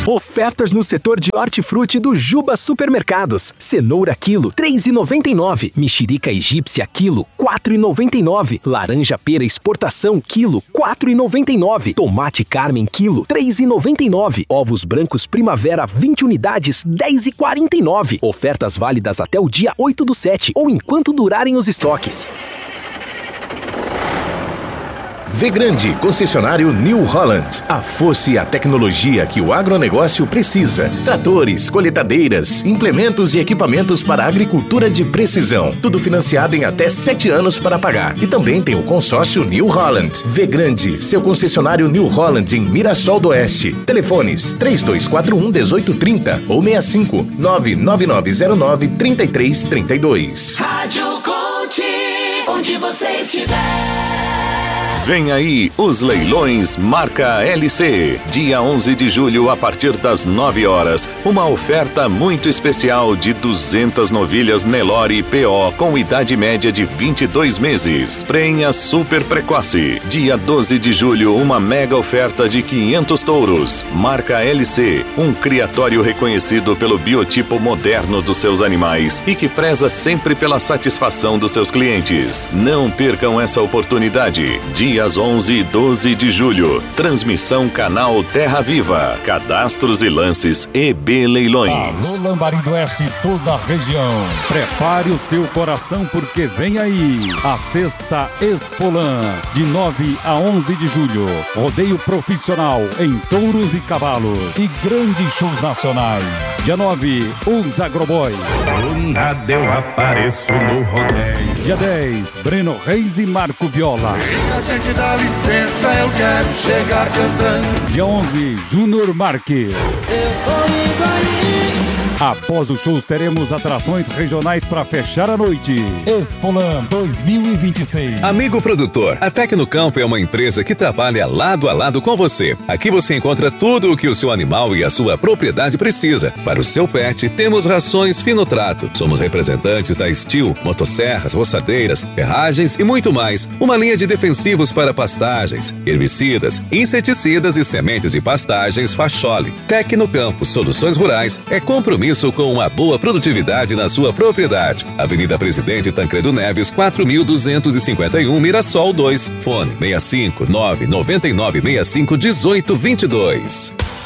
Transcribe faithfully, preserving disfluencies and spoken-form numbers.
Ofertas no setor de hortifruti do Juba Supermercados. Cenoura quilo, três reais e noventa e nove centavos. Mexerica egípcia quilo, quatro reais e noventa e nove centavos. Laranja pera exportação quilo, quatro reais e noventa e nove centavos. Tomate Carmen quilo, três reais e noventa e nove centavos. Ovos brancos Primavera vinte unidades, dez reais e quarenta e nove centavos. Ofertas válidas até o dia oito do sete ou enquanto durarem os estoques. Vgrande, concessionário New Holland. A força e a tecnologia que o agronegócio precisa. Tratores, colheitadeiras, implementos e equipamentos para a agricultura de precisão. Tudo financiado em até sete anos para pagar. E também tem o consórcio New Holland. Vgrande, seu concessionário New Holland em Mirassol do Oeste. Telefones três dois quatro um, um oito três zero ou seis cinco nove nove nove zero nove três três três dois. Rádio Conte, onde você estiver. Vem aí os leilões Marca L C. Dia onze de julho, a partir das nove horas. Uma oferta muito especial de duzentas novilhas Nelore P O com idade média de vinte e dois meses. Prenha super precoce. Dia doze de julho, uma mega oferta de quinhentos touros. Marca L C, um criatório reconhecido pelo biotipo moderno dos seus animais e que preza sempre pela satisfação dos seus clientes. Não percam essa oportunidade. Dia Dias onze e doze de julho. Transmissão canal Terra Viva. Cadastros e lances E B Leilões. Alô, Lambari do Oeste e toda a região. Prepare o seu coração porque vem aí a Sexta Expolan, de nove a onze de julho. Rodeio profissional em touros e cavalos e grandes shows nacionais. Dia nove, os Agroboy. Do nada eu apareço no rodeio. Dia dez, Breno Reis e Marco Viola. A gente dá licença, eu quero chegar cantando. Dia onze, Júnior Marques. Eu tô indo aí. Após os shows, teremos atrações regionais para fechar a noite. Expolan dois mil e vinte e seis. Amigo produtor, a Tecnocampo é uma empresa que trabalha lado a lado com você. Aqui você encontra tudo o que o seu animal e a sua propriedade precisa. Para o seu pet, temos rações fino trato. Somos representantes da Steel, motosserras, roçadeiras, ferragens e muito mais. Uma linha de defensivos para pastagens, herbicidas, inseticidas e sementes de pastagens Facholi. Tecnocampo Soluções Rurais é compromisso com uma boa produtividade na sua propriedade. Avenida Presidente Tancredo Neves, quatro mil duzentos e cinquenta e um, Mirassol dois. Fone seis cinco nove nove nove seis cinco um oito dois dois.